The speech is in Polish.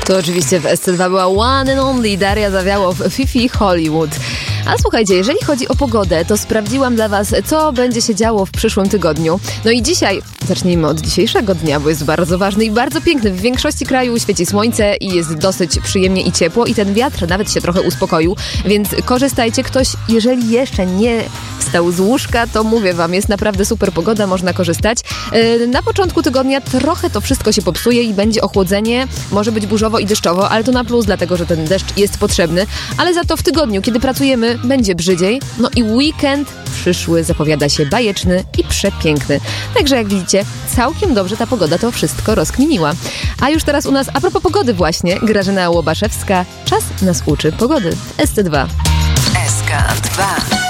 To oczywiście w SC2 była One and Only Daria Zawiałow, Fifi Hollywood. A słuchajcie, jeżeli chodzi o pogodę, to sprawdziłam dla Was, co będzie się działo w przyszłym tygodniu. No i dzisiaj, zacznijmy od dzisiejszego dnia, bo jest bardzo ważny i bardzo piękny. W większości kraju świeci słońce i jest dosyć przyjemnie i ciepło i ten wiatr nawet się trochę uspokoił, więc korzystajcie. Ktoś, jeżeli jeszcze nie wstał z łóżka, to mówię Wam, jest naprawdę super pogoda, można korzystać. Na początku tygodnia trochę to wszystko się popsuje i będzie ochłodzenie, może być burzowo i deszczowo, ale to na plus, dlatego że ten deszcz jest potrzebny, ale za to w tygodniu, kiedy pracujemy, będzie brzydziej. No i weekend przyszły zapowiada się bajeczny i przepiękny. Także jak widzicie, całkiem dobrze ta pogoda to wszystko rozkminiła. A już teraz u nas, a propos pogody właśnie, Grażyna Łobaszewska. Czas nas uczy pogody. SC2. SK2.